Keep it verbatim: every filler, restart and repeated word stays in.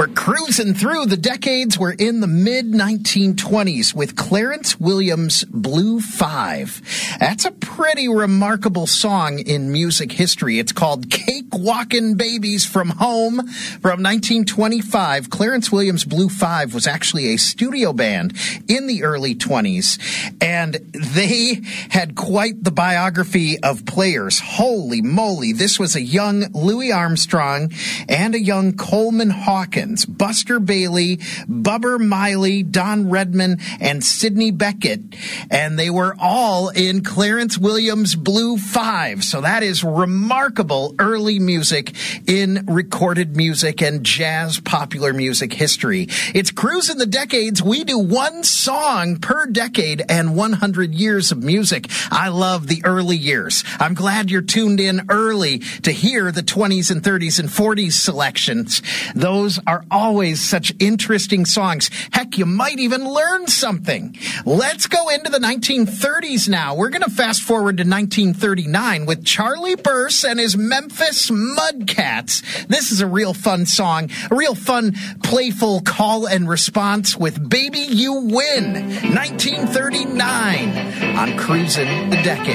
We're cruising through the decades. We're in the mid nineteen twenties with Clarence Williams' Blue Five. That's a pretty remarkable song in music history. It's called Cake-Walkin' Babies from Home from nineteen twenty-five. Clarence Williams' Blue Five was actually a studio band in the early twenties, and they had quite the biography of players. Holy moly, this was a young Louis Armstrong and a young Coleman Hawkins, Buster Bailey, Bubber Miley, Don Redman, and Sidney Beckett, and they were all in Clarence Williams' Blue Five. So that is remarkable early music in recorded music and jazz popular music history. It's Cruising the Decades. We do one song per decade and one hundred years of music. I love the early years. I'm glad you're tuned in early to hear the twenties and thirties and forties selections. Those are always such interesting songs. Heck, you might even learn something. Let's go into the nineteen thirties now. We're going to fast forward to nineteen thirty-nine with Charlie Burse and his Memphis Mudcats. This is a real fun song, a real fun, playful call and response with Baby You Win, nineteen thirty-nine on Cruising the Decades.